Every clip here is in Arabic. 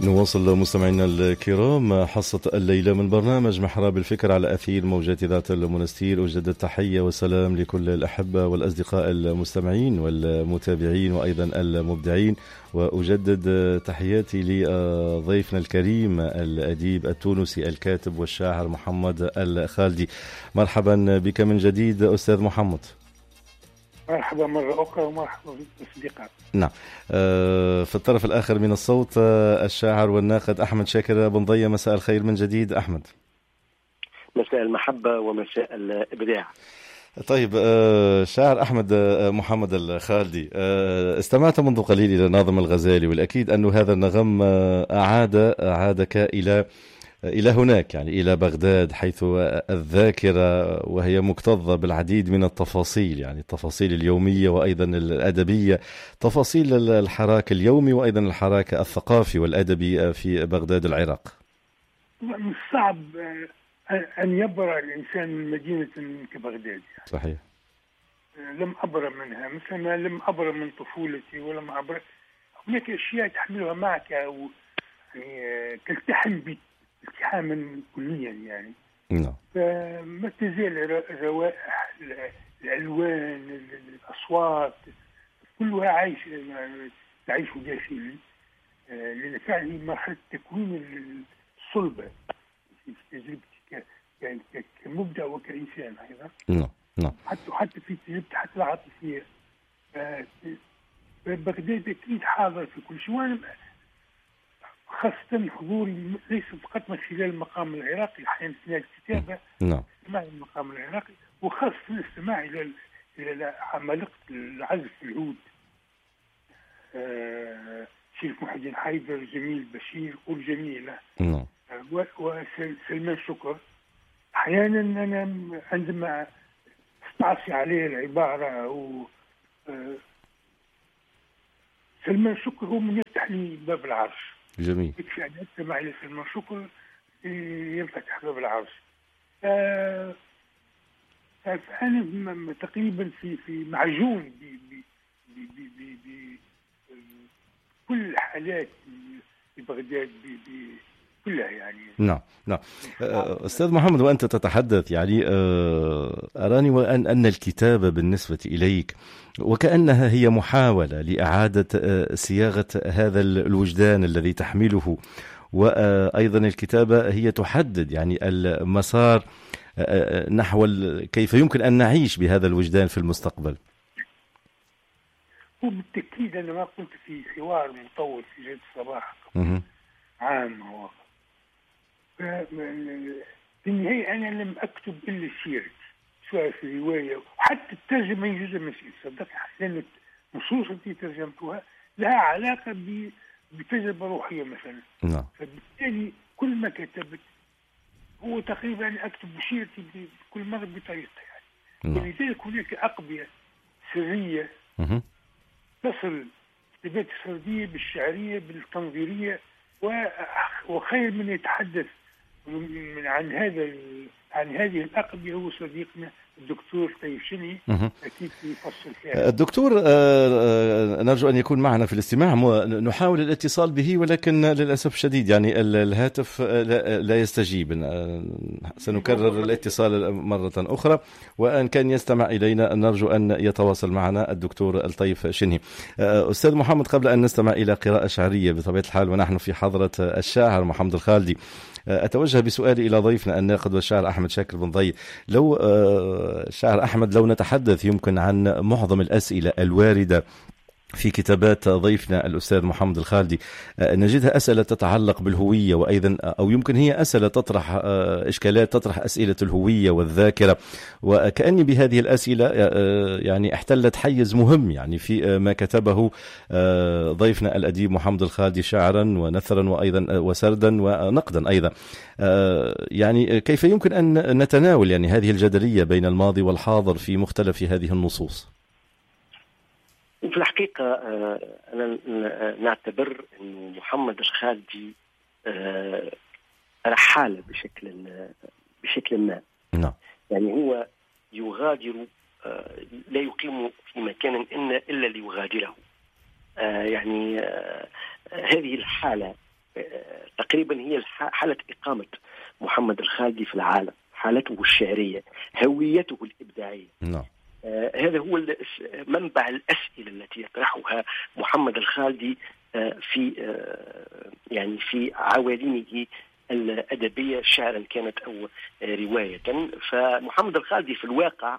نواصل مستمعينا الكرام حصة الليلة من برنامج محراب الفكر على أثير موجات ذات المنستير. أجدد التحية والسلام لكل الأحبة والأصدقاء المستمعين والمتابعين وأيضا المبدعين، وأجدد تحياتي لضيفنا الكريم الأديب التونسي الكاتب والشاعر محمد الخالدي. مرحبا بك من جديد أستاذ محمد. مرحبا مرة أخرى ومرحبا بالأصدقاء. نعم. في الطرف الآخر من الصوت الشاعر والناقد أحمد شاكر بن ضية. مساء الخير من جديد أحمد. مساء المحبة ومساء الإبداع. طيب، شاعر أحمد محمد الخالدي، استمعت منذ قليل إلى ناظم الغزالي، والأكيد أن هذا النغم أعادك إلى هناك، يعني إلى بغداد، حيث الذاكرة وهي مكتظة بالعديد من التفاصيل، يعني التفاصيل اليومية وأيضا الأدبية، تفاصيل الحراك اليومي وأيضا الحراك الثقافي والأدبي في بغداد العراق. مش صعب أن يبرأ الإنسان من مدينة كبغداد. صحيح. لم أبرأ منها، مثل ما لم أبرأ من طفولتي ولم أبرأ. هناك أشياء تحملها معك أو تلتحم بك التحاما كليا يعني. نعم. فما تزال الروائح، الألوان، الأصوات كلها تعيش داخلي، لأن فعلا مرحلة تكوين الصلبة في تجربتي كمبدع وكإنسان أيضا. نعم نعم. حتى في تجربتي حتى العاطفية. بغداد أكيد حاضر في كل شيء، وأنا خاصة حضوري ليس فقط من خلال المقام العراقي، أحيانا أثناء الكتابة استماع المقام العراقي، وخاصة الاستماع إلى عمالقة العزف العود، شريف محي الدين حيدر، جميل بشير والجميلة وسلمان شكر. أحيانا أنا عندما استعصي عليه العبارة أو سلمان شكر هو من يفتح لي باب العرش. جميل. يكفي أن أستمع إلى سلمان شكر ينفتح باب العرش. فأنا تقريبا في معجون بكل الحالات في بغداد كلها يعني. نعم نعم. أستاذ محمد، وأنت تتحدث يعني أراني أن الكتابة بالنسبة إليك وكأنها هي محاولة لإعادة صياغة هذا الوجدان الذي تحمله، وأيضا الكتابة هي تحدد يعني المسار نحو كيف يمكن أن نعيش بهذا الوجدان في المستقبل. وبالتأكيد أنا ما قلت في حوار مطول في جلسة الصباح عام هو في النهاية أنا لم أكتب إلا سيرتي، سواء في رواية وحتى الترجمة جزء من سيرتي. صدق لأن النصوص التي ترجمتها لها علاقة بتجربة روحية مثلا. نعم. فبالتالي كل ما كتبت هو تقريبا أكتب سيرتي كل مرة بطريقة يعني. ولذلك هناك أقضية سرية تصل الكتابات السردية بالشعرية بالتنظيرية، وخير من يتحدث عن هذه الأقضية هو صديقنا الدكتور طيب شنهي. أكيد يفصل فيها الدكتور. نرجو أن يكون معنا في الاستماع، نحاول الاتصال به ولكن للأسف الشديد يعني الهاتف لا يستجيب. سنكرر الاتصال مرة أخرى، وأن كان يستمع إلينا نرجو أن يتواصل معنا الدكتور الطيف شنهي. أستاذ محمد، قبل أن نستمع إلى قراءة شعرية بطبيعة الحال ونحن في حضرة الشاعر محمد الخالدي، أتوجه بسؤالي إلى ضيفنا الناقد والشاعر أحمد شاكر بن ضي. لو شاعر أحمد، لو نتحدث يمكن عن معظم الأسئلة الواردة في كتابات ضيفنا الأستاذ محمد الخالدي، نجدها أسئلة تتعلق بالهوية، وأيضا أو يمكن هي أسئلة تطرح إشكالات، تطرح أسئلة الهوية والذاكرة، وكأني بهذه الأسئلة يعني احتلت حيز مهم يعني في ما كتبه ضيفنا الأديب محمد الخالدي شعرا ونثرا وأيضا وسردا ونقدا أيضا. يعني كيف يمكن أن نتناول يعني هذه الجدلية بين الماضي والحاضر في مختلف هذه النصوص؟ في الحقيقة أنا نعتبر أن محمد الخالدي رحالة بشكل ما. نعم. يعني هو يغادر، لا يقيم في مكان إلا ليغادره. يعني هذه الحالة تقريبا هي حالة إقامة محمد الخالدي في العالم، حالته الشعرية، هويته الإبداعية. هذا هو منبع الأسئلة التي يطرحها محمد الخالدي في يعني في عوالمه الأدبية، شعرا كانت أو رواية. فمحمد الخالدي في الواقع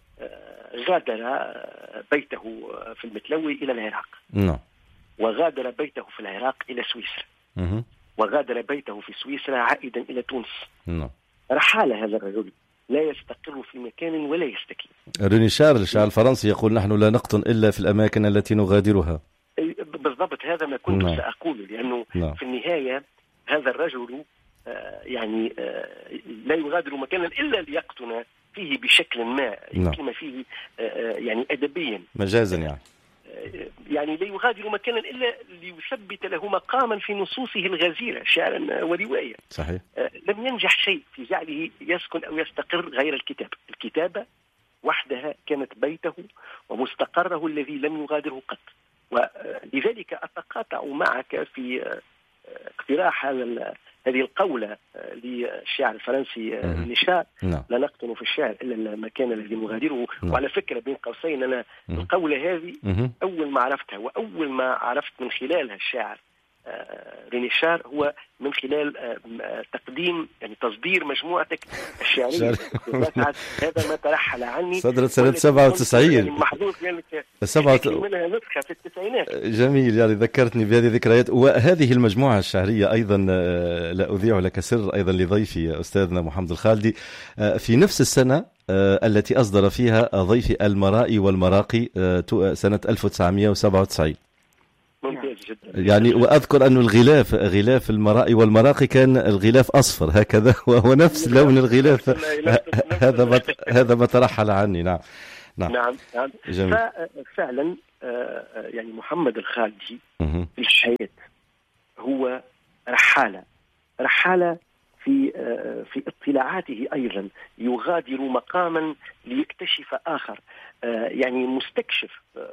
غادر بيته في المتلوي إلى العراق، وغادر بيته في العراق إلى سويسرا، وغادر بيته في سويسرا عائدا إلى تونس. رحال هذا الرجل، لا يستقر في مكان ولا يستكين. ريني شار الشاعر الفرنسي يقول: نحن لا نقطن إلا في الأماكن التي نغادرها. بالضبط، هذا ما كنت سأقوله، لأنه في النهاية هذا الرجل يعني لا يغادر مكانا إلا ليقطن فيه بشكل ما، يقيم فيه يعني أدبيا مجازا، يعني لا يغادر مكانا إلا ليثبت له مقاما في نصوصه الغزيرة شعرا ورواية. صحيح. لم ينجح شيء في جعله يسكن أو يستقر غير الكتابة. الكتابة وحدها كانت بيته ومستقره الذي لم يغادره قط. ولذلك أتقاطع معك في اقتراح هذه القولة للشاعر الفرنسي نيشار: لا نقطن في الشعر إلا المكان الذي نغادره. وعلى فكرة بين قوسين، أنا القولة هذه أول ما عرفتها وأول ما عرفت من خلالها الشاعر رينيشار هو من خلال تقديم يعني تصدير مجموعتك الشعرية. هذا ما ترحل عني، صدرت سنة 97 محظوظ لأنك منها نسخة في التسعينات. جميل، يعني ذكرتني بهذه الذكريات. وهذه المجموعة الشعرية أيضا لا أذيع لك سر أيضا لضيفي أستاذنا محمد الخالدي في نفس السنة التي أصدر فيها ضيفي المرائي والمراقي سنة 1997. ممتاز جدا. يعني وأذكر أن غلاف المرائي والمراقي كان الغلاف أصفر هكذا، وهو نفس لون الغلاف. هذا ما ترحل عني. نعم. جميل. ففعلا يعني محمد الخالدي في الحياة هو رحالة في اطلاعاته أيضا، يغادر مقاما ليكتشف آخر، يعني مستكشف،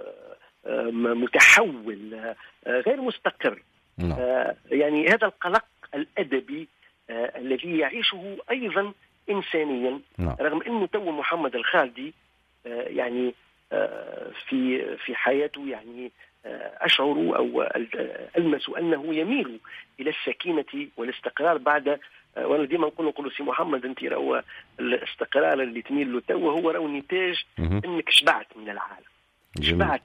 متحول، غير مستقر. يعني هذا القلق الأدبي الذي يعيشه أيضا إنسانيا، رغم أنه تو محمد الخالدي يعني في حياته يعني أشعر أو ألمس أنه يميل إلى السكينة والاستقرار بعد. وانا ديما نقول سي محمد انت راهو الاستقرار اللي تميل له تو هو راهو نتاج انك شبعت من العالم، شبعت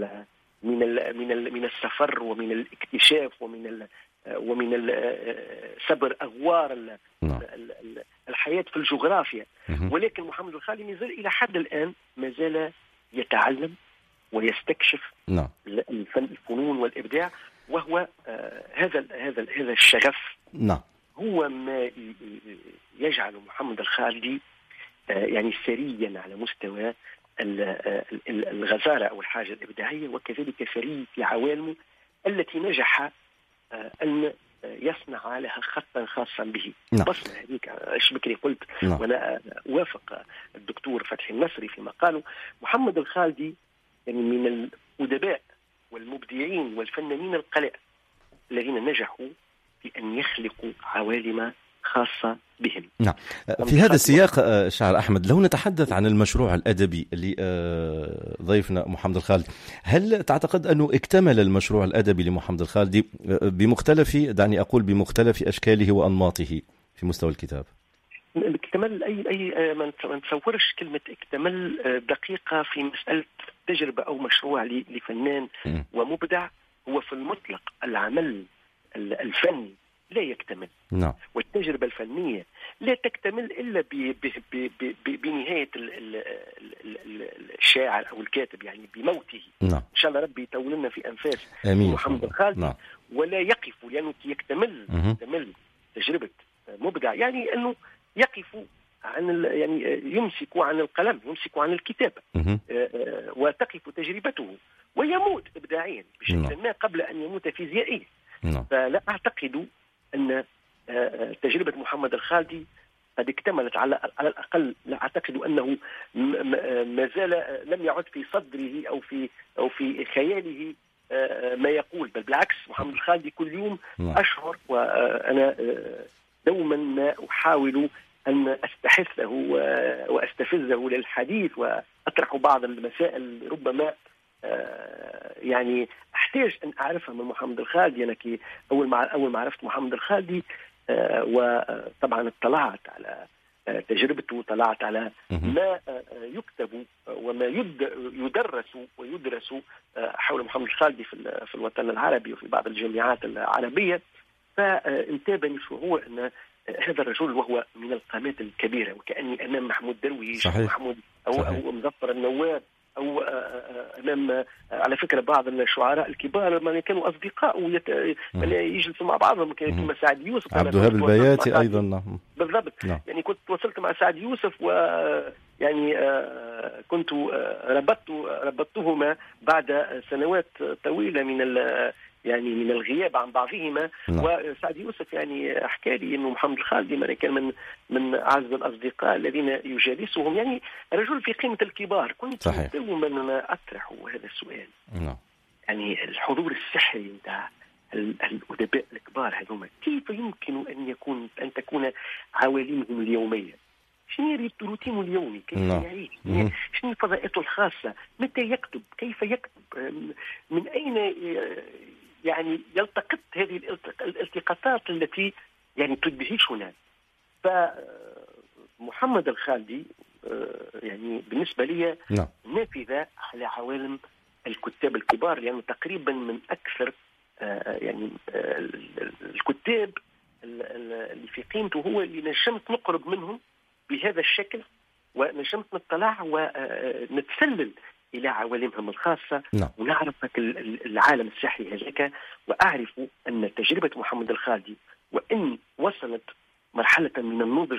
من السفر ومن الاكتشاف ومن سبر اغوار الحياة في الجغرافيا. ولكن محمد الخالدي مازال الى حد الان مازال يتعلم ويستكشف الفنون والابداع، وهو هذا الشغف هو ما يجعل محمد الخالدي يعني ثريا على مستوى الغزارة أو الحاجة الإبداعية، وكذلك ثري في عوالمه التي نجح أن يصنع لها خطا خاصا به. بصمة هذيك ايش بكري قلت، وأنا أوافق الدكتور فتحي النصري فيما قاله. محمد الخالدي يعني من الأدباء والمبدعين والفنانين القلائل الذين نجحوا في أن يخلقوا عوالم خاصة بهم. في هذا السياق شاعر أحمد، لو نتحدث عن المشروع الأدبي لضيفنا محمد الخالدي، هل تعتقد أنه اكتمل المشروع الأدبي لمحمد الخالدي بمختلف أشكاله وأنماطه في مستوى الكتاب؟ اكتمل أي ما نتصورش كلمة اكتمل دقيقة في مسألة تجربة أو مشروع لفنان ومبدع. هو في المطلق العمل الفني لا يكتمل، والتجربة الفنية لا تكتمل إلا بنهاية الشاعر أو الكاتب، يعني بموته. إن شاء الله ربي يطول لنا في أنفاس محمد الخالدي ولا يقف، لأنه يكتمل تجربة مبدع يعني أنه يقف عن يعني يمسك عن القلم، يمسك عن الكتابة، وتقف تجربته ويموت إبداعيا بشكل ما قبل أن يموت فيزيائيا. فلا أعتقد أن تجربة محمد الخالدي قد اكتملت على الأقل. لا أعتقد أنه ما زال لم يعد في صدره أو في خياله ما يقول، بل بالعكس محمد الخالدي كل يوم أشعر وأنا دوما ما أحاول أن أستحثه وأستفزه للحديث وأطرح بعض المسائل ربما يعني أحتاج أن أعرفها من محمد الخالدي. أنا كي أول ما عرفت محمد الخالدي وطبعا اطلعت على تجربته، طلعت على ما يكتب وما يدرس ويدرس حول محمد الخالدي في الوطن العربي وفي بعض الجامعات العربية، فانتابني شعور أن هذا الرجل وهو من القامات الكبيرة، وكأني أمام محمود درويش أو مظفر النواب أو أمام على فكرة بعض الشعراء الكبار من كانوا أصدقاء يجلسوا مع بعضهم، كما سعد يوسف، عبد الوهاب البياتي أيضا. بالضبط. يعني كنت تواصلت مع سعد يوسف ويعني كنت ربطتهما بعد سنوات طويلة من الغياب عن بعضهما. وسعد يوسف يعني حكى لي انه محمد الخالدي كان من اعز الاصدقاء الذين يجالسهم، يعني رجل في قيمة الكبار. كنت دوما اطرح هذا السؤال، يعني الحضور السحري نتاع الادباء الكبار هذوما كيف يمكن ان تكون عوالمهم اليومية؟ شنو الروتين اليومي؟ كيف يعيش؟ شنو فضاءاته الخاصة؟ متى يكتب؟ كيف يكتب؟ من اين يعني يلتقط هذه الالتقاطات التي يعني تدهشنا؟ فمحمد الخالدي يعني بالنسبة لي نافذة على عوالم الكتاب الكبار، لأنه تقريبا من أكثر يعني الكتاب اللي في قيمته، هو اللي نجمت نقرب منهم بهذا الشكل، ونجمت نطلع ونتسلل إلى عوالمهم الخاصة، ونعرف العالم السحري هذاك. وأعرف أن تجربة محمد الخالدي وإن وصلت مرحلة من النضج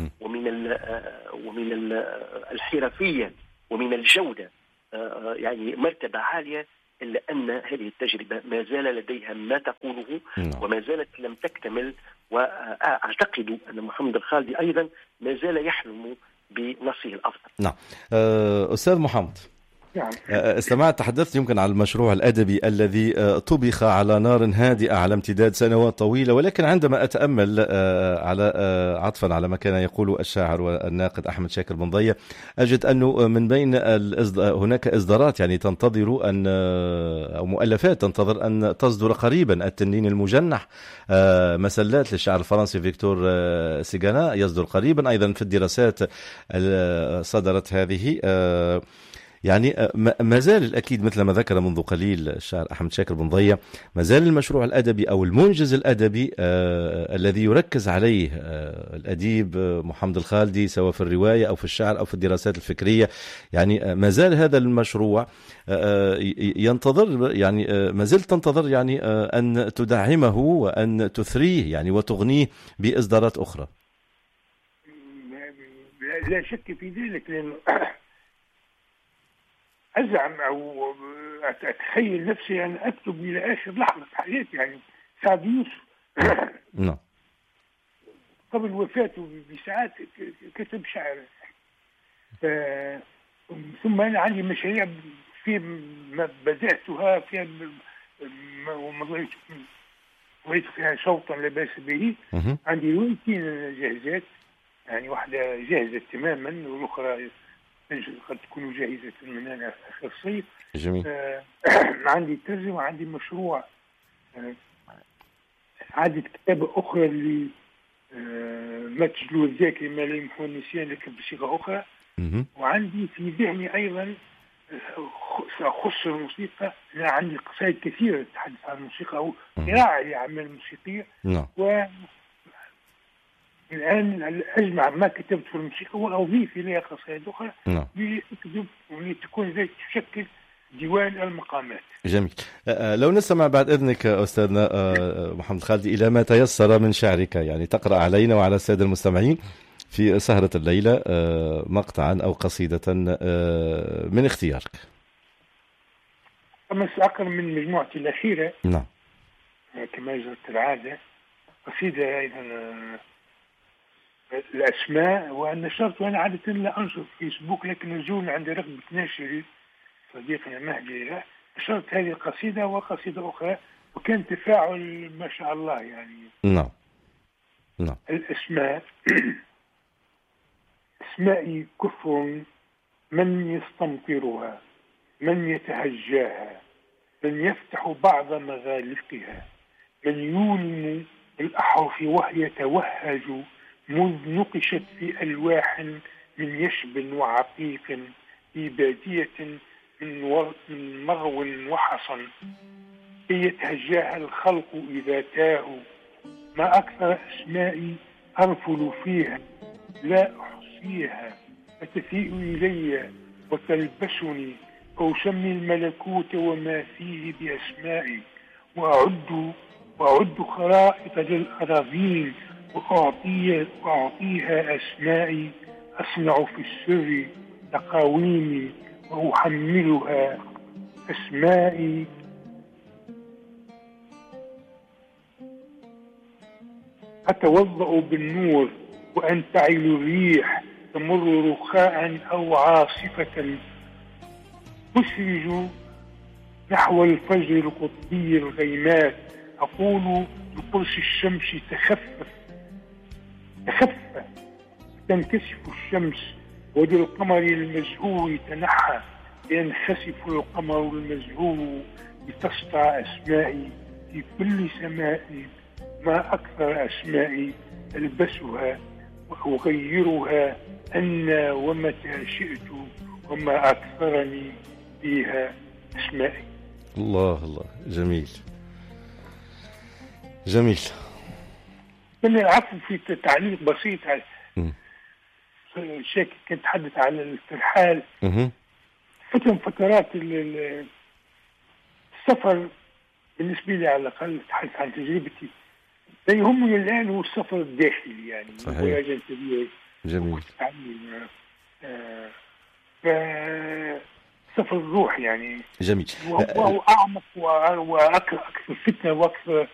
ومن الحرفية ومن الجودة، يعني مرتبة عالية، إلا أن هذه التجربة ما زال لديها ما تقوله وما زالت لم تكتمل. وأعتقد أن محمد الخالدي أيضا ما زال يحلم بنصه الأفضل. نعم. أستاذ محمد، استمعت، تحدثت يمكن عن المشروع الأدبي الذي طبخ على نار هادئة على امتداد سنوات طويلة، ولكن عندما أتأمل على عطفا على ما كان يقول الشاعر والناقد أحمد شاكر بن ضية، أجد أنه من بين هناك إصدارات يعني تنتظر أن أو مؤلفات تنتظر أن تصدر قريبا. التنين المجنح، مسلات للشاعر الفرنسي فيكتور سيغانا يصدر قريبا. أيضا في الدراسات صدرت هذه، يعني ما زال الأكيد مثل ما ذكر منذ قليل الشاعر أحمد شاكر بن ضية، ما زال المشروع الأدبي أو المنجز الأدبي الذي يركز عليه الأديب محمد الخالدي، سواء في الرواية أو في الشعر أو في الدراسات الفكرية، يعني ما زال هذا المشروع ينتظر، يعني ما زلت تنتظر يعني أن تدعمه وأن تثريه يعني وتغنيه بإصدارات أخرى. لا شك في ذلك، لأنه أزعم أو أتخيل نفسي أن أكتب إلى آخر لحظة في حياتي. يعني سعد يوسف قبل وفاته بساعات كتب شعر، ثم أنا عندي مشاريع في ما بدأتها فيها ومضيت فيها شوطا لا بأس به. عندي روايتين جاهزات، يعني واحدة جاهزة تماما والأخرى قد تكون جاهزة من هنا آخر الصيف. جميل. عندي ترجمة وعندي مشروع عدد كتابة أخرى اللي ما تجلو الذاكرة ما لا يمحو النسيان لكن بصيغة أخرى. وعندي في ذهني أيضا خص الموسيقى. أنا عندي قصائد كثيرة تتحدث عن الموسيقى أو قراءة لأعمال موسيقية. الآن أجمع ما كتبت في الموسيقى وأضيف إليها قصائد أخرى لأكتب ولتكون ذلك تشكل ديوان المقامات. جميل. لو نستمع بعد إذنك أستاذنا محمد الخالدي إلى ما تيسر من شعرك، يعني تقرأ علينا وعلى السادة المستمعين في سهرة الليلة مقطعا أو قصيدة من اختيارك. أما أقل من مجموعتي الأخيرة. نعم. كما جرت العادة، قصيدة أيضا الأسماء والنشرت، وأنا عادة لا أنشر في فيسبوك، لكن نزول عندي رغبة ناشري صديقنا مهدي نشرت هذه القصيدة وقصيدة أخرى، وكان تفاعل ما شاء الله يعني. نعم. الأسماء أسمائي كفر من يستمطرها، من يتهجاها، من يفتح بعض مغالقها، من يولم الأحرف وهي توهج، مذ نقشت في ألواح من يشب وعقيق، في بادية من مرو وحصن، كي يتهجاها الخلق إذا تاهوا. ما أكثر أسمائي أرفل فيها لا أحصيها، فتسيء إلي وتلبسني، فأسمي الملكوت وما فيه بأسمائي، وأعد خرائط للأراضين، وأعطيها أسمائي، أصنع في السر تقاويمي، وأحملها أسمائي. أتوضأ بالنور وأنتعل الريح، تمر رخاء أو عاصفة، أسرج نحو الفجر القطبي الغيمات، أقول لقرص الشمس تخفف، تنكسف الشمس، وللقمر المزهور تنحى، ينخسف القمر المزهور، لتسطع أسمائي في كل سماء. ما أكثر أسمائي ألبسها وأغيرها أنا ومتى شئت، وما أكثرني فيها أسمائي. الله جميل. من العفو في تعليق بسيط على الشيء كنت تحدث على الترحال. فترات السفر بالنسبة لي على الأقل، تحدث عن تجربتي، لا يهمني الآن هو السفر الداخلي، يعني صحيح. جميل. سفر الروح يعني. جميل. وهو أعمق وأكثر فتنة وأكثر